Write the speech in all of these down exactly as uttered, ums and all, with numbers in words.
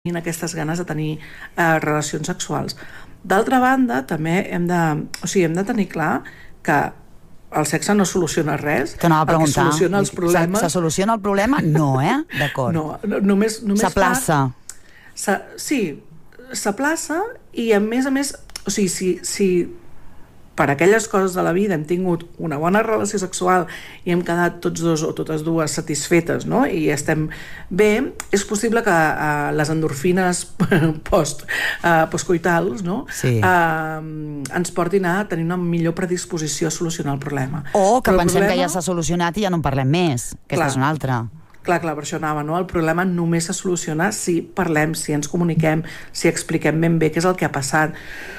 aquestes ganes de tenir eh, relacions sexuals. D'altra banda, també hem de, o sigui, hem de tenir clar que el sexe no soluciona res. T'anava a preguntar. El que soluciona els problemes... Se, se soluciona el problema? No, eh? D'acord. No, no, només, només s'aplaça. Fa... Sí, s'aplaça i a més a més, o sigui, si, si per aquelles coses de la vida hem tingut una bona relació sexual i hem quedat tots dos o totes dues satisfetes, no? I estem bé, és possible que uh, les endorfines post, uh, postcoitals, no? Sí. uh, ens portin a tenir una millor predisposició a solucionar el problema. O que Però pensem problema... que ja s'ha solucionat i ja no en parlem més. Aquesta és una altra. Clar, clar, per això anava, no? El problema només se soluciona si parlem, si ens comuniquem, si expliquem ben bé què és el que ha passat.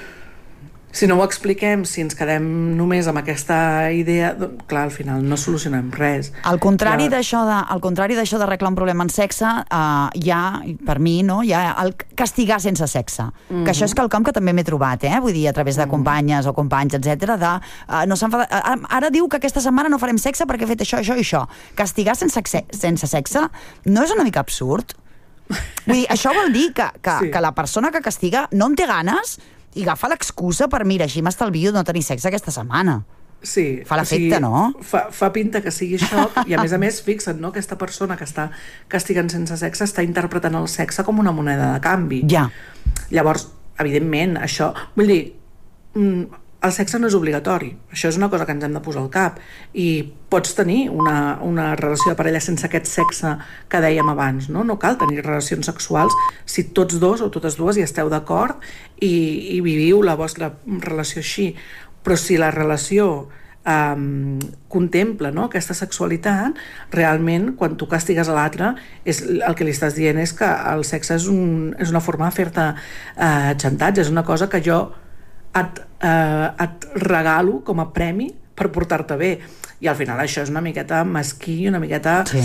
Si no ho expliquem, si ens quedem només amb aquesta idea, doncs, clar, al final no solucionem res. Al contrari d'això de, al contrari d'això d'arreglar un problema en sexe, uh, hi ha, per mi, no, hi ha el castigar sense sexe. Mm-hmm. Que això és quelcom que també m'he trobat, eh? Vull dir, a través de companyes o companys, etcètera, de uh, no s'enfada, uh, ara diu que aquesta setmana no farem sexe perquè he fet això, això i això. Castigar sense, sense sexe no és una mica absurd? Vull dir, això vol dir que, que, sí. que la persona que castiga no en té ganes i agafa l'excusa per, mira, així m'estalvio de no tenir sexe aquesta setmana. Sí. Fa l'efecte, o sigui, no? Fa, fa pinta que sigui això, i a més a més, fixa't, no? Aquesta persona que està castigant sense sexe està interpretant el sexe com una moneda de canvi. Ja. Llavors, evidentment, això... Vull dir, el sexe no és obligatori. Això és una cosa que ens hem de posar al cap. I pots tenir una, una relació de parella sense aquest sexe que dèiem abans, no? No cal tenir relacions sexuals si tots dos o totes dues hi esteu d'acord i, i viviu la vostra relació així. Però si la relació um, contempla, no, aquesta sexualitat, realment, quan tu castigues a l'altre, el que li estàs dient és que el sexe és, un, és una forma de fer-te uh, xantatge, és una cosa que jo et, uh, et regalo com a premi per portar-te bé. I al final això és una miqueta mesquí, una miqueta... Sí.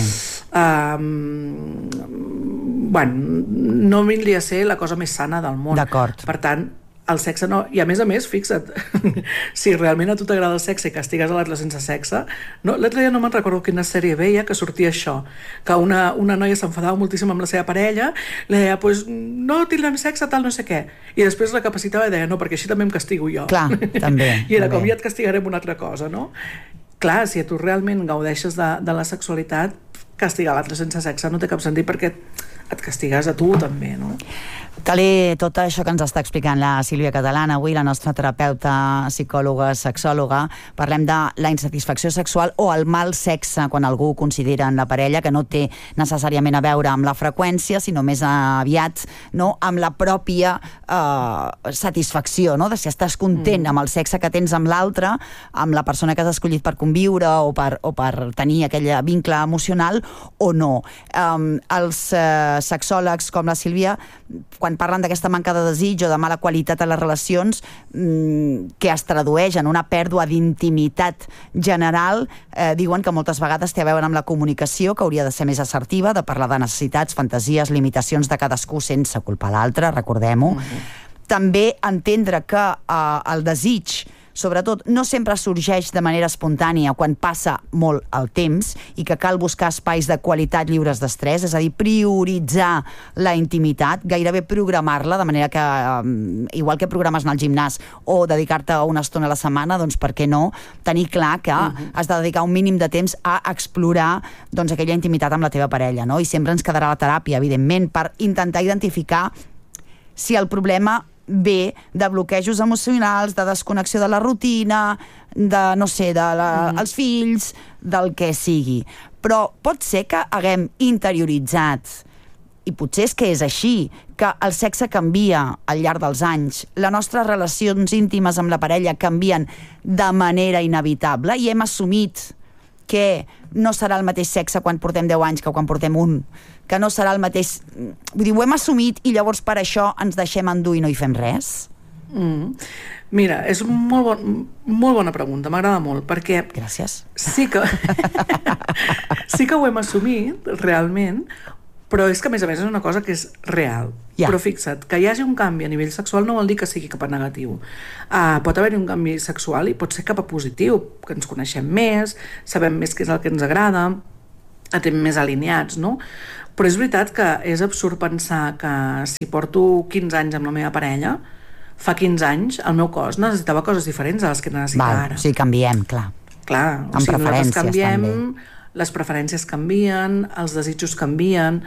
Um, bueno, no vindria a ser la cosa més sana del món. D'acord. Per tant, el sexe no... I a més a més, fixa't, si realment a tu t'agrada el sexe i castigues a l'altre sense sexe... No, l'altre dia no me'n recordo quina sèrie veia que sortia això, que una, una noia s'enfadava moltíssim amb la seva parella, li deia, pues, no tindrem sexe, tal, no sé què. I després recapacitava i deia, no, perquè així també em castigo jo. Clar, també. I era també. com, ja et castigarem una altra cosa, no? Clar, si tu realment gaudeixes de, de la sexualitat, castigar l'altre sense sexe no té cap sentit perquè et castigues a tu també, no? Caler tot això que ens està explicant la Sílvia Catalán, avui la nostra terapeuta, psicòloga, sexòloga. Parlem de la insatisfacció sexual o el mal sexe quan algú considera en la parella, que no té necessàriament a veure amb la freqüència, sinó més aviat, no, amb la pròpia eh, satisfacció, no? De si estàs content mm. amb el sexe que tens amb l'altre, amb la persona que has escollit per conviure o per, o per tenir aquell vincle emocional o no. Um, els eh, sexòlegs com la Sílvia, quan parlen d'aquesta manca de desig o de mala qualitat a les relacions, mmm, que es tradueix en una pèrdua d'intimitat general, eh, diuen que moltes vegades té a veure amb la comunicació, que hauria de ser més assertiva, de parlar de necessitats, fantasies, limitacions de cadascú sense culpar l'altre, recordem-ho. Uh-huh. També entendre que eh, el desig, sobretot, no sempre sorgeix de manera espontània quan passa molt el temps i que cal buscar espais de qualitat lliures d'estrès, és a dir, prioritzar la intimitat, gairebé programar-la, de manera que, um, igual que programes anar al gimnàs o dedicar-te una estona a la setmana, doncs per què no tenir clar que uh-huh. has de dedicar un mínim de temps a explorar, doncs, aquella intimitat amb la teva parella, no? I sempre ens quedarà la teràpia, evidentment, per intentar identificar si el problema ve de bloquejos emocionals, de desconnexió de la rutina, de, no sé, de la, mm. els fills, del que sigui. Però pot ser que haguem interioritzat, i potser és que és així, que el sexe canvia al llarg dels anys, les nostres relacions íntimes amb la parella canvien de manera inevitable i hem assumit que no serà el mateix sexe quan portem deu anys que quan portem un, que no serà el mateix... Vull dir, ho hem assumit i llavors per això ens deixem endur i no hi fem res? Mm. Mira, és molt, bon, molt bona pregunta, m'agrada molt, perquè... Gràcies. Sí que... sí que ho hem assumit, realment, però és que a més a més és una cosa que és real. Ja. Però fixa't, que hi hagi un canvi a nivell sexual no vol dir que sigui cap a negatiu. Uh, pot haver-hi un canvi sexual i pot ser cap a positiu, que ens coneixem més, sabem més què és el que ens agrada, estem més alineats, no? Però és veritat que és absurd pensar que si porto quinze anys amb la meva parella, fa quinze anys el meu cos necessitava coses diferents a les que necessita Val, ara. O sigui, canviem, clar. Clar, amb o sigui, preferències canviem, també. Les preferències canvien, els desitjos canvien,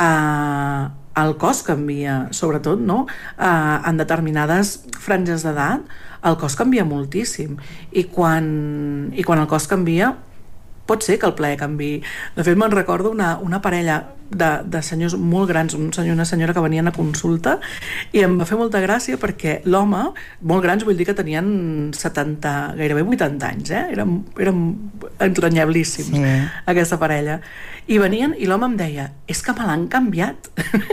eh, el cos canvia, sobretot, no? Eh, en determinades franges d'edat, el cos canvia moltíssim. I quan, i quan el cos canvia, pot ser que el plaer canvi. De fet, me'n recordo una, una parella de, de senyors molt grans, un senyor i una senyora que venien a consulta, i em va fer molta gràcia perquè l'home, molt grans, vull dir que tenien setanta, gairebé vuitanta anys, eh? Eren, eren entranyablíssims, sí. Aquesta parella. I venien i l'home em deia, és que me l'han canviat.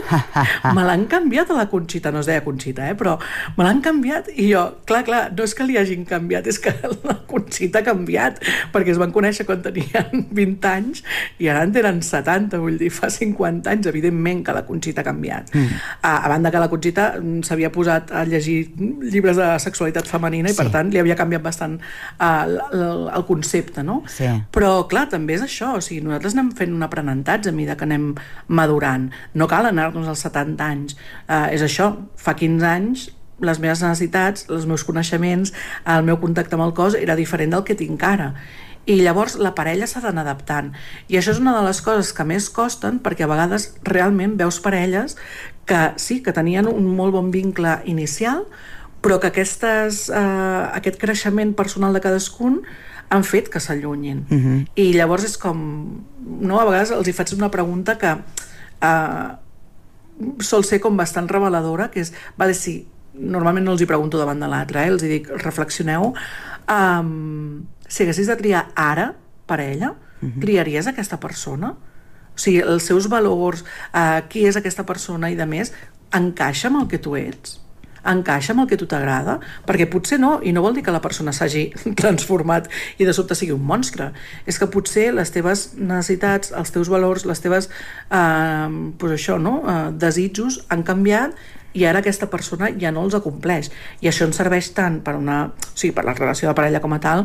Me l'han canviat a la Conxita, no es deia Conxita, eh? Però me l'han canviat. I jo, clar, clar, no és que li hagin canviat, és que la Conxita ha canviat, perquè es van conèixer quan tenien vint anys i ara en tenen setanta, vull dir, fa cinquanta anys, evidentment que la Conxita ha canviat. Mm. A, a banda que la Conxita s'havia posat a llegir llibres de sexualitat femenina i, sí. Per tant, li havia canviat bastant el, el, el concepte, no? Sí. Però, clar, també és això, o sigui, nosaltres anem fent un aprenentatge a mesura que anem madurant. No cal anar-nos als setanta anys. Uh, és això, fa quinze anys les meves necessitats, els meus coneixements, el meu contacte amb el cos era diferent del que tinc ara. I llavors la parella s'ha d'anar adaptant. I això és una de les coses que més costen, perquè a vegades realment veus parelles que sí, que tenien un molt bon vincle inicial, però que aquestes, eh, aquest creixement personal de cadascun han fet que s'allunyin. Uh-huh. I llavors és com... No? A vegades els hi faig una pregunta que eh, sol ser com bastant reveladora, que és, vale, sí, normalment no els hi pregunto davant de l'altre, eh? Els hi dic, reflexioneu, um, si haguessis de triar ara parella, uh-huh. triaries aquesta persona? O sigui, els seus valors, uh, qui és aquesta persona i de més, encaixa amb el que tu ets? Encaixa amb el que a tu t'agrada? Perquè potser no, i no vol dir que la persona s'hagi transformat i de sobte sigui un monstre. És que potser les teves necessitats, els teus valors, les teves eh, pues això, no? eh, desitjos han canviat i ara aquesta persona ja no els acompleix. I això ens serveix tant per una, o sigui, per la relació de parella com a tal,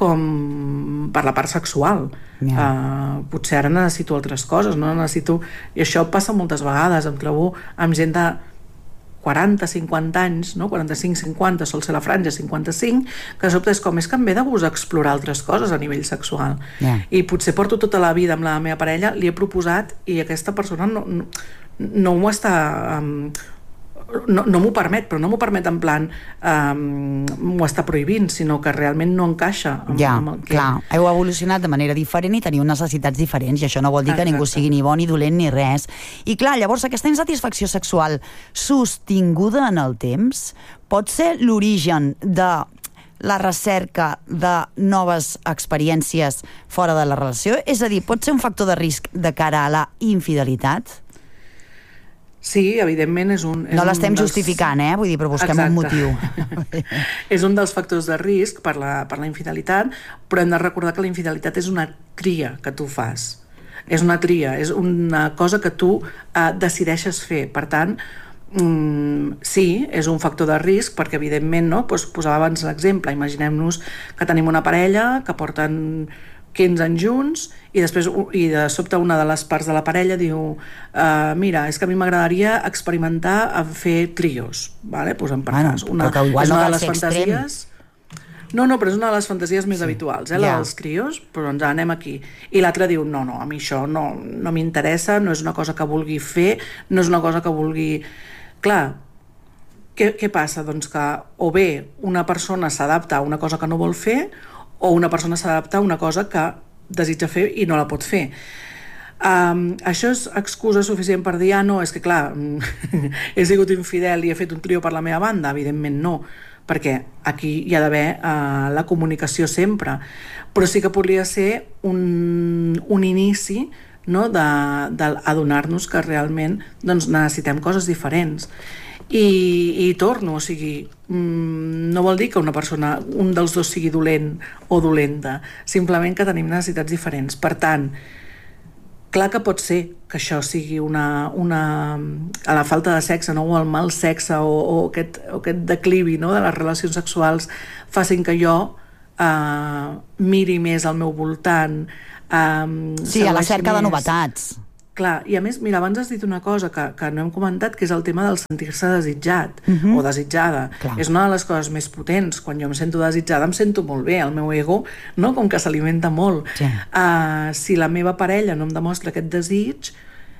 com per la part sexual. Yeah. Uh, potser ara necessito altres coses, no? Necessito... I això passa moltes vegades, em trobo amb gent de quaranta, cinquanta anys, no? quaranta-cinc, cinquanta, sol ser la franja, cinquanta-cinc, que de sobte és com, és que em ve de gust explorar altres coses a nivell sexual. Yeah. I potser porto tota la vida amb la meva parella, li he proposat i aquesta persona no, no, no m'ho està... Um, no, no m'ho permet, però no m'ho permet en plan um, m'ho està prohibint, sinó que realment no encaixa amb, ja, amb el que... clar, heu evolucionat de manera diferent i teniu necessitats diferents, i això no vol dir que Exacte. Ningú sigui ni bo ni dolent ni res. I clar, llavors aquesta insatisfacció sexual sostinguda en el temps pot ser l'origen de la recerca de noves experiències fora de la relació? És a dir, pot ser un factor de risc de cara a la infidelitat? Sí, evidentment és un... És no l'estem dels... justificant, eh? Vull dir, però busquem Exacte. Un motiu. És un dels factors de risc per la, per la infidelitat, però hem de recordar que la infidelitat és una tria que tu fas. És una tria, és una cosa que tu eh, decideixes fer. Per tant, mm, sí, és un factor de risc, perquè evidentment, no? Pues, posava abans l'exemple, imaginem-nos que tenim una parella que porten quinze anys junts i després i de sobte una de les parts de la parella diu uh, mira, és que a mi m'agradaria experimentar a fer trios, vale? Posem per bueno, cas una, però que igual és una no de les fantasies extrem. no, no, però és una de les fantasies més sí. habituals, eh, la yeah. dels trios, però ens anem aquí i l'altre diu, no, no, a mi això no, no m'interessa, no és una cosa que vulgui fer, no és una cosa que vulgui... Clar, què, què passa? Doncs que o bé una persona s'adapta a una cosa que no vol fer o una persona s'adapta a una cosa que desitja fer i no la pot fer. Um, això és excusa suficient per dir, ah, no, és que clar, he sigut infidel i he fet un trio per la meva banda? Evidentment no, perquè aquí hi ha d'haver uh, la comunicació sempre, però sí que podria ser un, un inici, no, d'adonar-nos que realment doncs, necessitem coses diferents. I, i torno, o sigui, mmm, no vol dir que una persona, un dels dos sigui dolent o dolenta, simplement que tenim necessitats diferents. Per tant, clar que pot ser que això sigui una, una a la falta de sexe, no? O el mal sexe o, o, aquest, o aquest declivi, no? De les relacions sexuals facin que jo eh, miri més al meu voltant, Um, sí, a la cerca més... de novetats. Clar, i a més, mira, abans has dit una cosa que, que no hem comentat, que és el tema del sentir-se desitjat uh-huh. o desitjada. Clar. És una de les coses més potents. Quan jo em sento desitjada em sento molt bé, el meu ego, no? Com que s'alimenta molt. Sí. Uh, si la meva parella no em demostra aquest desig,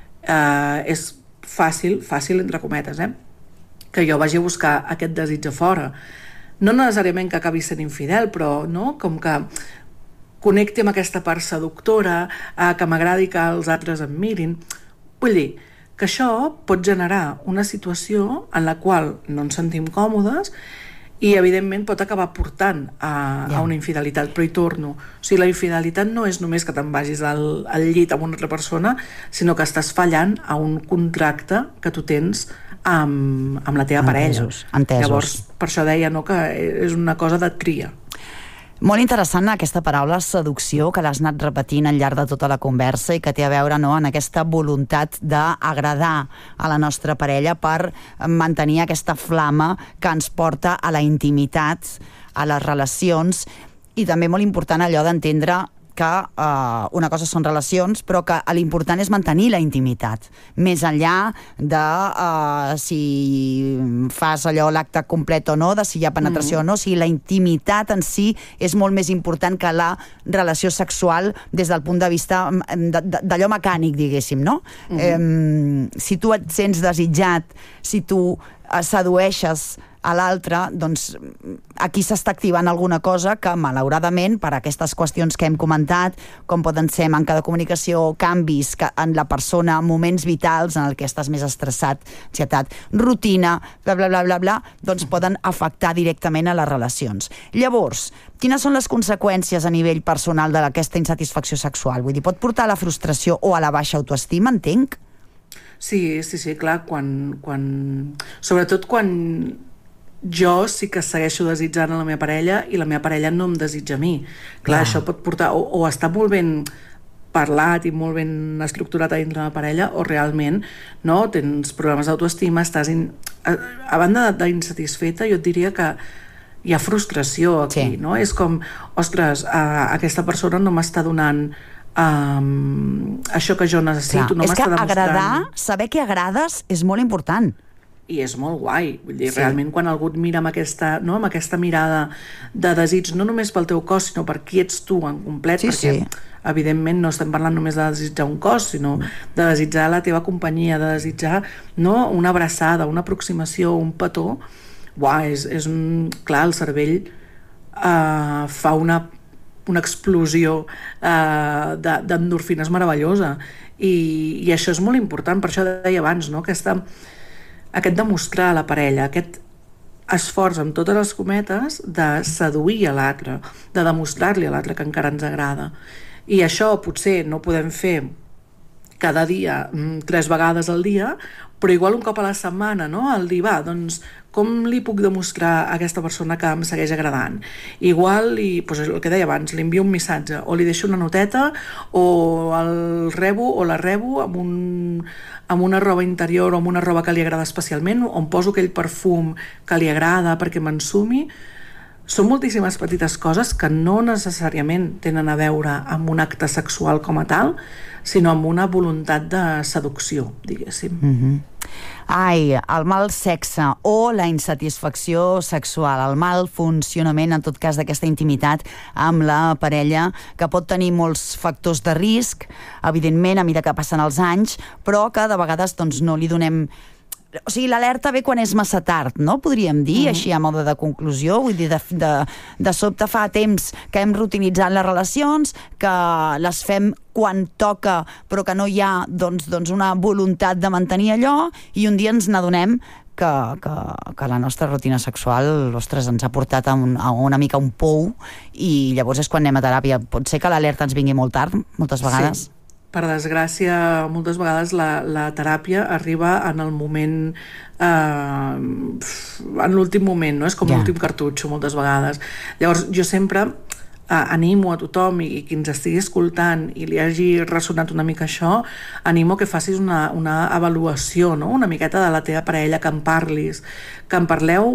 uh, és fàcil, fàcil entre cometes, eh? Que jo vagi a buscar aquest desig a fora. No necessàriament que acabi sent infidel, però no? Com que connecti amb aquesta part seductora, eh, que m'agradi que els altres em mirin. Vull dir que això pot generar una situació en la qual no ens sentim còmodes i, evidentment, pot acabar portant a, yeah. a una infidelitat. Però hi torno. O sigui, la infidelitat no és només que te'n vagis al, al llit amb una altra persona, sinó que estàs fallant a un contracte que tu tens amb, amb la teva entesos, parella. Entesos. Llavors, per això deia, no, que és una cosa de tria. Molt interessant aquesta paraula seducció, que l'has anat repetint al llarg de tota la conversa i que té a veure, no, en aquesta voluntat d'agradar a la nostra parella per mantenir aquesta flama que ens porta a la intimitat, a les relacions, i també molt important allò d'entendre que uh, una cosa són relacions, però que l'important és mantenir la intimitat, més enllà de uh, si fas allò l'acte complet o no, de si hi ha penetració mm. o no, si la intimitat en si és molt més important que la relació sexual des del punt de vista d'allò mecànic, diguéssim, no? Mm-hmm. Eh, si tu et sents desitjat, si tu sedueixes a l'altre, doncs aquí s'està activant alguna cosa que, malauradament, per aquestes qüestions que hem comentat, com poden ser manca de comunicació, canvis que en la persona, moments vitals en el que estàs més estressat, ansietat, rutina, bla, bla, bla, bla, bla, doncs poden afectar directament a les relacions. Llavors, quines són les conseqüències a nivell personal d'aquesta insatisfacció sexual? Vull dir, pot portar a la frustració o a la baixa autoestima, entenc? Sí, sí, sí, clar, quan, quan... sobretot quan jo sí que segueixo desitjant a la meva parella i la meva parella no em desitja a mi. Clar, ah. això pot portar... O, o està molt ben parlat i molt ben estructurat a dintre de la parella, o realment no tens problemes d'autoestima, estàs... In... A, a banda d'insatisfeta, jo et diria que hi ha frustració aquí, sí. no? És com, ostres, uh, aquesta persona no m'està donant um, això que jo necessito, clar, no m'està demostrant... És que agradar, saber que agrades és molt important. I és molt guai, vull dir, sí. realment quan algú et mira amb aquesta, no, amb aquesta mirada de desig, no només pel teu cos, sinó per qui ets tu en complet, sí, perquè sí. evidentment no estem parlant només de desitjar un cos, sinó de desitjar la teva companyia, de desitjar, no, una abraçada, una aproximació, un petó. Uau, és, és un... Clar, el cervell uh, fa una, una explosió uh, d'endorfines meravellosa, i, i això és molt important, per això deia abans, no?, aquesta... aquest demostrar a la parella, aquest esforç amb totes les cometes de seduir a l'altre, de demostrar-li a l'altre que encara ens agrada. I això potser no podem fer cada dia, tres vegades al dia, però igual un cop a la setmana, no? El dir, va, doncs, com li puc demostrar a aquesta persona que em segueix agradant? Igual, li, doncs el que deia abans, li envio un missatge, o li deixo una noteta, o el rebo o la rebo amb un... amb una roba interior o amb una roba que li agrada especialment, on poso aquell perfum que li agrada perquè m'ensumi. Són moltíssimes petites coses que no necessàriament tenen a veure amb un acte sexual com a tal, sinó amb una voluntat de seducció, diguéssim. Mm-hmm. Ai, el mal sexe o la insatisfacció sexual, el mal funcionament, en tot cas, d'aquesta intimitat amb la parella, que pot tenir molts factors de risc, evidentment, a mesura que passen els anys, però que de vegades doncs, no li donem... O sigui, l'alerta ve quan és massa tard, no? Podríem dir, mm. així a mode de conclusió. Vull dir, de, de, de sobte fa temps que hem reutilitzat les relacions, que les fem quan toca, però que no hi ha doncs, doncs una voluntat de mantenir allò, i un dia ens n'adonem que, que, que la nostra rutina sexual, ostres, ens ha portat a, un, a una mica un pou, i llavors és quan anem a teràpia. Pot ser que l'alerta ens vingui molt tard, moltes vegades. Sí. Per desgràcia, moltes vegades la, la teràpia arriba en el moment, eh, en l'últim moment, no? És com yeah. l'últim cartutxo, moltes vegades. Llavors, jo sempre eh, animo a tothom, i, i qui ens estigui escoltant i li hagi ressonat una mica això, animo que facis una, una avaluació, no? Una miqueta de la teva parella, que en parlis, que en parleu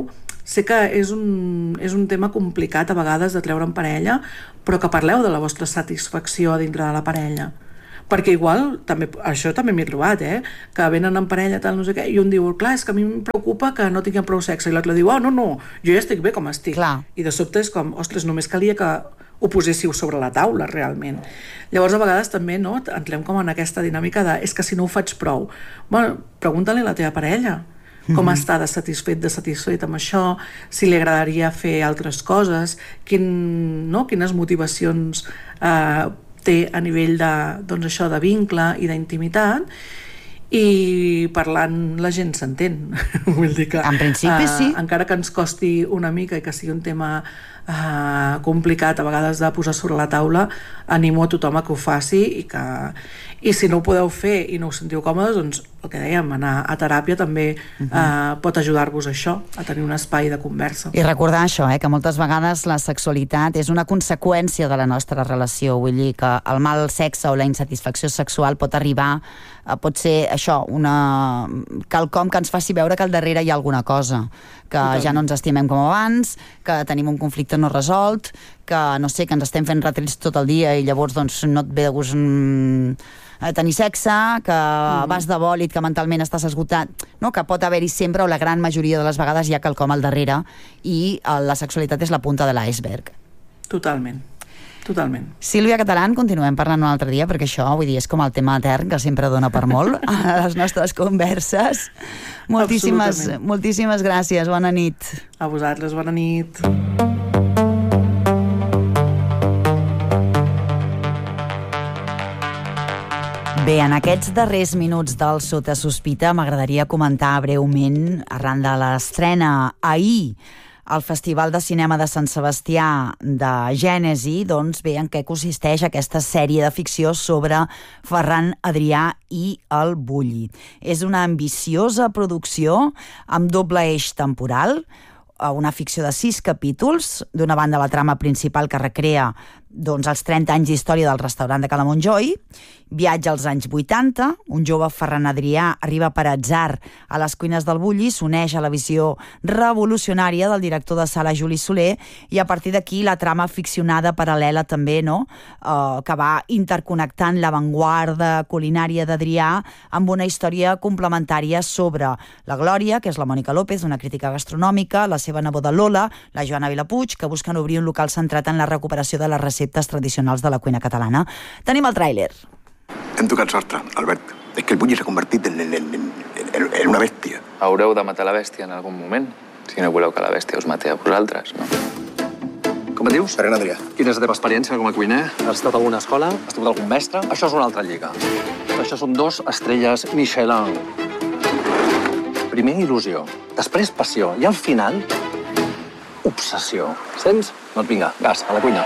sé que és un, és un tema complicat a vegades de treure en parella, però que parleu de la vostra satisfacció dintre de la parella. Perquè igual, també, això també m'he trobat, eh? Que venen en parella, tal, no sé què, i un diu, clar, és que a mi em preocupa que no tinguem prou sexe, i l'altre diu, oh, no, no, jo ja estic bé com estic. Clar. I de sobte és com, ostres, només calia que ho poséssiu sobre la taula, realment. Llavors, a vegades també, no?, entrem com en aquesta dinàmica de, és que si no ho faig prou. Bueno, pregunta-li a la teva parella, com mm-hmm. està de satisfet, de satisfet amb això, si li agradaria fer altres coses, quin, no? quines motivacions eh, té a nivell de, doncs això, de vincle i d'intimitat, i parlant la gent s'entén. Vull dir que, en principi, uh, sí. Encara que ens costi una mica i que sigui un tema uh, complicat a vegades de posar sobre la taula, animo a tothom a que ho faci i que i si no ho podeu fer i no us sentiu còmodes, doncs el que dèiem, anar a teràpia també uh-huh. uh, pot ajudar-vos a això, a tenir un espai de conversa. I recordar això, eh, que moltes vegades la sexualitat és una conseqüència de la nostra relació, vull dir que el mal sexe o la insatisfacció sexual pot arribar, eh, pot ser això, una quelcom que ens faci veure que al darrere hi ha alguna cosa, que Totalment. Ja no ens estimem com abans, que tenim un conflicte no resolt, que no sé, que ens estem fent retrets tot el dia i llavors doncs no et ve de gust mm, tenir sexe, que mm-hmm. vas de bòlit, que mentalment estàs esgotat, no? Que pot haver-hi sempre, o la gran majoria de les vegades hi ha quelcom al darrere i la sexualitat és la punta de l'iceberg. Totalment. Totalment. Sílvia Catalán, continuem parlant un altre dia, perquè això, vull dir, és com el tema etern que sempre dona per molt a les nostres converses. Moltíssimes, moltíssimes gràcies, bona nit. A vosaltres, bona nit. Bé, en aquests darrers minuts del Sota Sospita m'agradaria comentar breument, arran de l'estrena ahir al Festival de Cinema de Sant Sebastià de Gènesi, doncs bé, en què consisteix aquesta sèrie de ficció sobre Ferran Adrià i el Bulli. És una ambiciosa producció amb doble eix temporal, una ficció de sis capítols, d'una banda la trama principal que recrea doncs, els trenta anys d'història del restaurant de Cala Montjoi, viatge als anys vuitanta, un jove Ferran Adrià arriba per atzar a les cuines del Bulli, s'uneix a la visió revolucionària del director de sala Juli Soler, i a partir d'aquí la trama ficcionada paral·lela també, no?, eh, que va interconnectant l'avantguarda culinària d'Adrià amb una història complementària sobre la Glòria, que és la Mònica López, una crítica gastronòmica, la seva neboda Lola, la Joana Vilapuig, que busquen obrir un local centrat en la recuperació de les receptes tradicionals de la cuina catalana. Tenim el tràiler. Hem tocat sostre, Albert. És que el Bulli s'ha convertit en, en, en, en, en una bèstia. Haureu de matar la bèstia en algun moment, si no voleu que la bèstia us mati a vosaltres, no? Com et dius? Ferran Adrià. Quina és la teva experiència com a cuiner? Has estat a alguna escola? Has tingut algun mestre? Això és una altra lliga. Això són dos estrelles Michelin. Primer il·lusió, després passió i al final obsessió. Sents? Doncs vinga, gas, a la cuina.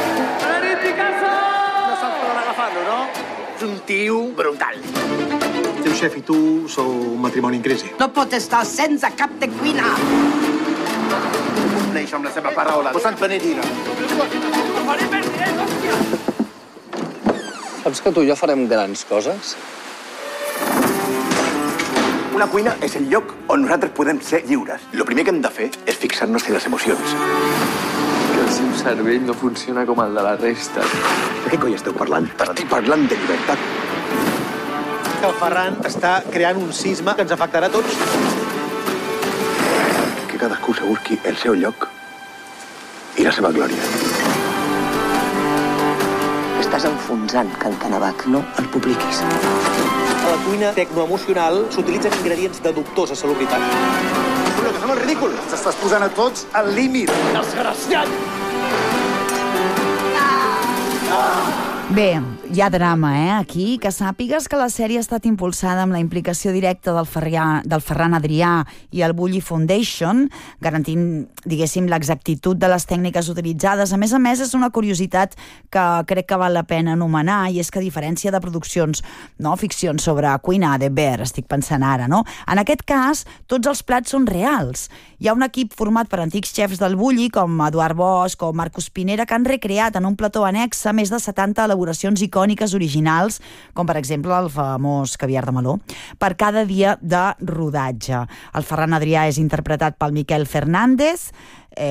No saps per on agafar-lo, no? És un tio brutal. El teu xef i tu sou un matrimoni en crisi. No pot estar sense cap de cuina. Compleix amb la seva paraula. Posant penedina. Saps que tu i jo farem grans coses? Una cuina és el lloc on nosaltres podem ser lliures. El primer que hem de fer és fixar-nos en les emocions. Que el seu cervell no funciona com el de la resta. De què coi esteu parlant? Estic parlant de llibertat. El Ferran està creant un sisme que ens afectarà a tots. Que cadascú se busqui el seu lloc i la seva glòria. Estàs enfonsant Can Canavac, no el publiquis. A la cuina tecnoemocional s'utilitzen ingredients de dubtosa salubritat. Però que fem el ridícul. T'estàs posant a tots al límit. Desgraciat! Bé, hi ha drama, eh, aquí. Que sàpigues que la sèrie ha estat impulsada amb la implicació directa del, Ferrià, del Ferran Adrià i el Bulli Foundation, garantint, diguéssim, l'exactitud de les tècniques utilitzades. A més a més, és una curiositat que crec que val la pena anomenar, i és que a diferència de produccions, no, ficcions sobre cuina de ver, estic pensant ara, no? En aquest cas, tots els plats són reals. Hi ha un equip format per antics xefs del Bulli, com Eduard Bosch o Marcos Pinera, que han recreat en un plató annex més de setanta elaboracions elaboracions icòniques originals, com per exemple el famós caviar de meló, per cada dia de rodatge. El Ferran Adrià és interpretat pel Miquel Fernández. Eh,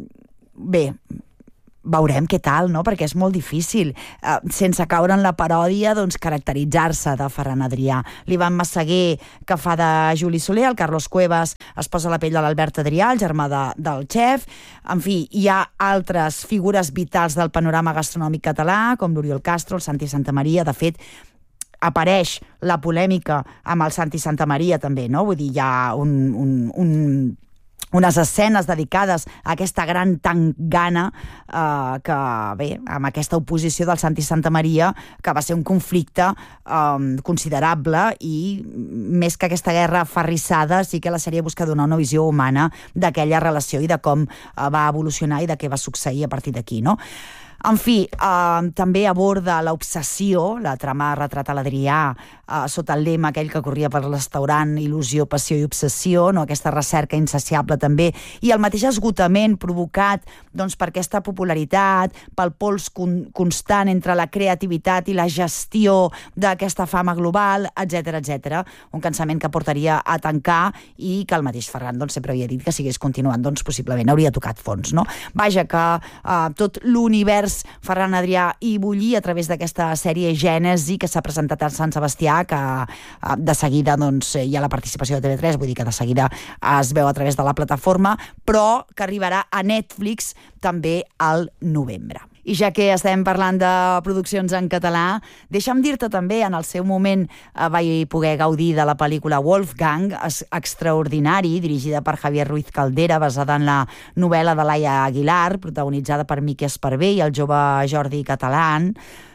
bé, veurem què tal, no? Perquè és molt difícil, eh, sense caure en la paròdia, doncs, caracteritzar-se de Ferran Adrià. L'Ivan Massaguer, que fa de Juli Soler, el Carlos Cuevas es posa la pell de l'Albert Adrià, el germà de, del xef. En fi, hi ha altres figures vitals del panorama gastronòmic català, com l'Oriol Castro, el Santi Santamaria. De fet, apareix la polèmica amb el Santi Santamaria també, no? Vull dir, hi ha un... un, un unes escenes dedicades a aquesta gran tangana eh, que, bé, amb aquesta oposició del Santi Santamaria, que va ser un conflicte eh, considerable, i més que aquesta guerra aferrissada, sí que la sèrie busca donar una visió humana d'aquella relació i de com eh, va evolucionar i de què va succeir a partir d'aquí, no? En fi, eh, també aborda l'obsessió, la trama retrata l'Adrià eh, sota el lema aquell que corria per restaurant, il·lusió, passió i obsessió, no? Aquesta recerca insaciable també, i el mateix esgotament provocat, doncs, per aquesta popularitat, pel pols con constant entre la creativitat i la gestió d'aquesta fama global, etcètera, etcètera. Un cansament que portaria a tancar, i que el mateix Ferran, doncs, sempre havia dit que si hagués continuat, doncs, possiblement hauria tocat fons, no? Vaja, que eh, tot l'univers Ferran Adrià i bullir a través d'aquesta sèrie Gènesi que s'ha presentat a Sant Sebastià, que de seguida, doncs, hi ha la participació de T V tres, vull dir que de seguida es veu a través de la plataforma, però que arribarà a Netflix també al novembre. I ja que estem parlant de produccions en català, deixa'm dir-te també, en el seu moment eh, vaig poder gaudir de la pel·lícula Wolfgang, extraordinari, dirigida per Javier Ruiz Caldera, basada en la novel·la de Laia Aguilar, protagonitzada per Miqui Esparvé i el jove Jordi Catalán.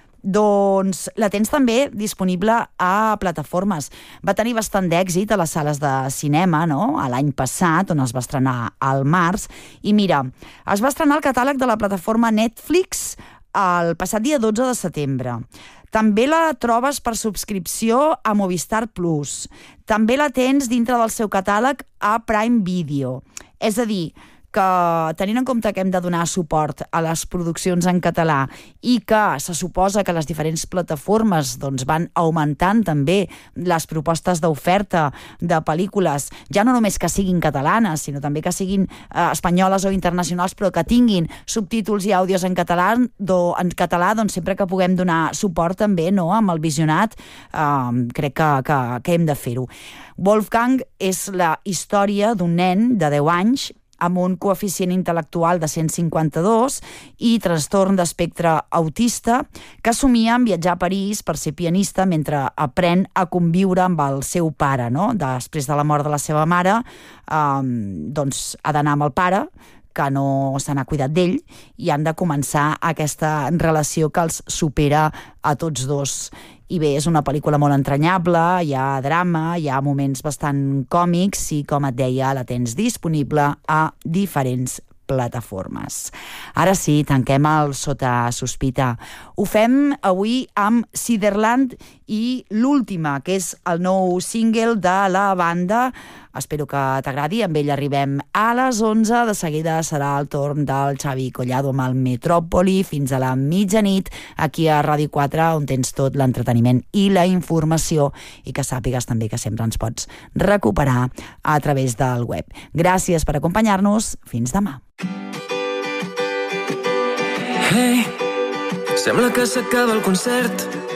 Doncs la tens també disponible a plataformes. Va tenir bastant d'èxit a les sales de cinema, no?, l'any passat, on es va estrenar al març. I mira, es va estrenar el catàleg de la plataforma Netflix el passat dia dotze de setembre. També la trobes per subscripció a Movistar Plus. També la tens dintre del seu catàleg a Prime Video. És a dir, que tenint en compte que hem de donar suport a les produccions en català i que se suposa que les diferents plataformes, doncs, van augmentant també les propostes d'oferta de pel·lícules, ja no només que siguin catalanes, sinó també que siguin eh, espanyoles o internacionals, però que tinguin subtítols i àudios en català, do, en català, doncs sempre que puguem donar suport també, no?, amb el visionat, eh, crec que, que, que hem de fer-ho. Wolfgang és la història d'un nen de deu anys amb un coeficient intel·lectual de cent cinquanta-dos i trastorn d'espectre autista, que somia en viatjar a París per ser pianista mentre aprèn a conviure amb el seu pare, no? Després de la mort de la seva mare, eh, doncs ha d'anar amb el pare, que no se n'ha cuidat d'ell, i han de començar aquesta relació que els supera a tots dos. I bé, és una pel·lícula molt entranyable, hi ha drama, hi ha moments bastant còmics i, com et deia, la tens disponible a diferents plataformes. Ara sí, tanquem el Sota Sospita. Ho fem avui amb Ciderland i l'última, que és el nou single de la banda. Espero que t'agradi. Amb ell arribem a les onze. De seguida serà el torn del Xavi Collado amb el Metròpoli fins a la mitjanit, aquí a Ràdio quatre, on tens tot l'entreteniment i la informació, i que sàpigues també que sempre ens pots recuperar a través del web. Gràcies per acompanyar-nos. Fins demà. Hey, sembla que s'acaba el concert.